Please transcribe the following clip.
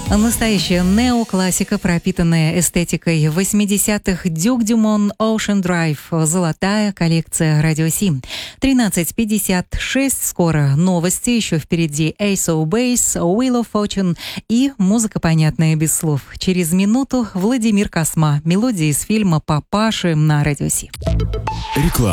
Настоящая неоклассика, пропитанная эстетикой 80-х. Дюк Дюмон, Ocean Drive. Золотая коллекция Радио Си. 13:56. Скоро новости. Еще впереди Ace of Base, Wheel of Fortune и музыка, понятная без слов. Через минуту Владимир Косма. Мелодия из фильма «Папаши» на Радио Си. Реклама.